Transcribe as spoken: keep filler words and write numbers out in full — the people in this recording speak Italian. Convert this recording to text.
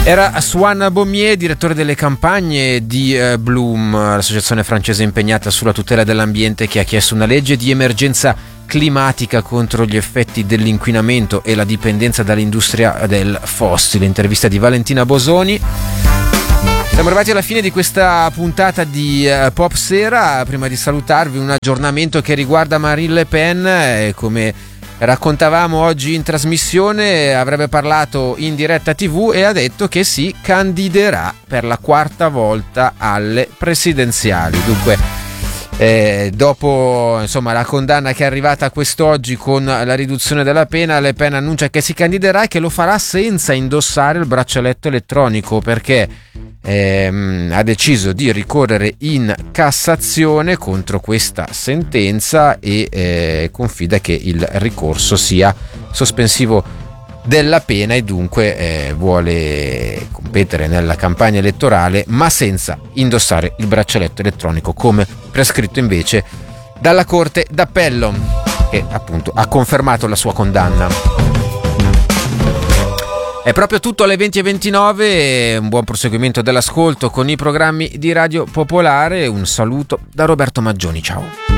Era Swan Beaumier, direttore delle campagne di eh, Bloom, l'associazione francese impegnata sulla tutela dell'ambiente, che ha chiesto una legge di emergenza climatica contro gli effetti dell'inquinamento e la dipendenza dall'industria del fossile. Intervista di Valentina Bosoni. Siamo arrivati alla fine di questa puntata di uh, Pop Sera. Prima di salutarvi, un aggiornamento che riguarda Marine Le Pen. Eh, come raccontavamo oggi in trasmissione, avrebbe parlato in diretta tivù e ha detto che si candiderà per la quarta volta alle presidenziali. Dunque, eh, dopo insomma la condanna che è arrivata quest'oggi con la riduzione della pena, Le Pen annuncia che si candiderà e che lo farà senza indossare il braccialetto elettronico, perché ehm, ha deciso di ricorrere in Cassazione contro questa sentenza e eh, confida che il ricorso sia sospensivo della pena, e dunque eh, vuole competere nella campagna elettorale ma senza indossare il braccialetto elettronico, come prescritto invece dalla Corte d'Appello, che appunto ha confermato la sua condanna. È proprio tutto alle venti e ventinove, un buon proseguimento dell'ascolto con i programmi di Radio Popolare, un saluto da Roberto Maggioni, ciao.